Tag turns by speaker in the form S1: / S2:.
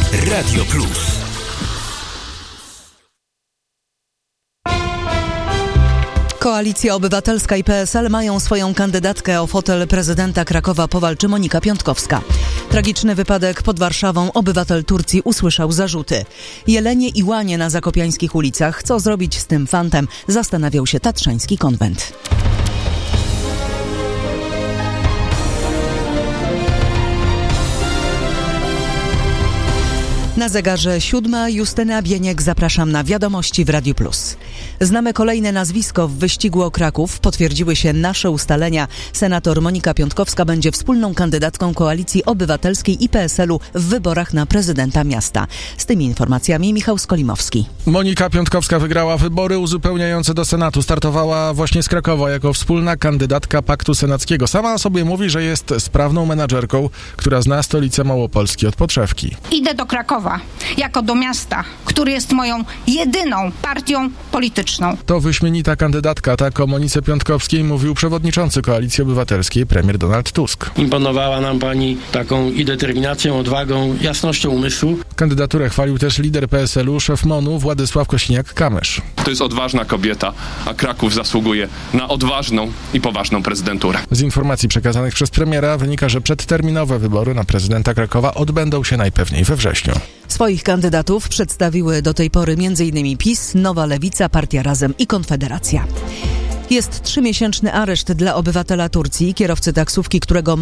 S1: Radio Plus.
S2: Koalicja Obywatelska i PSL mają swoją kandydatkę o fotel prezydenta Krakowa powalczy Monika Piątkowska. Tragiczny wypadek pod Warszawą obywatel Turcji usłyszał zarzuty. Jelenie i łanie na zakopiańskich ulicach. Co zrobić z tym fantem? Zastanawiał się Tatrzański Konwent. Na zegarze 7. Justyna Bieniek, zapraszam na wiadomości w Radiu Plus. Znamy kolejne nazwisko w wyścigu o Kraków. Potwierdziły się nasze ustalenia. Senator Monika Piątkowska będzie wspólną kandydatką Koalicji Obywatelskiej i PSL-u w wyborach na prezydenta miasta. Z tymi informacjami Michał Skolimowski.
S3: Monika Piątkowska wygrała wybory uzupełniające do Senatu. Startowała właśnie z Krakowa jako wspólna kandydatka Paktu Senackiego. Sama o sobie mówi, że jest sprawną menadżerką, która zna stolicę Małopolski od podszewki.
S4: Idę do Krakowa jako do miasta, który jest moją jedyną partią polityczną.
S3: To wyśmienita kandydatka, tak o Monice Piątkowskiej mówił przewodniczący Koalicji Obywatelskiej premier Donald Tusk.
S5: Imponowała nam pani taką i determinacją, odwagą, jasnością umysłu.
S3: Kandydaturę chwalił też lider PSL-u, szef MON-u Władysław Kosiniak-Kamysz.
S6: To jest odważna kobieta, a Kraków zasługuje na odważną i poważną prezydenturę.
S3: Z informacji przekazanych przez premiera wynika, że przedterminowe wybory na prezydenta Krakowa odbędą się najpewniej we wrześniu.
S2: Swoich kandydatów przedstawiły do tej pory m.in. PiS, Nowa Lewica, Partia Razem i Konfederacja. Jest 3-miesięczny areszt dla obywatela Turcji, kierowcy taksówki, którego